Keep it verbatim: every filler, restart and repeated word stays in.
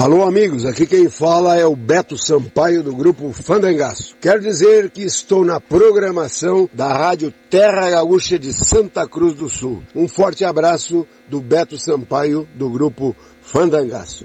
Alô amigos, aqui quem fala é o Beto Sampaio do grupo Fandangaço. Quero dizer que estou na programação da Rádio Terra Gaúcha de Santa Cruz do Sul. Um forte abraço do Beto Sampaio do grupo Fandangaço.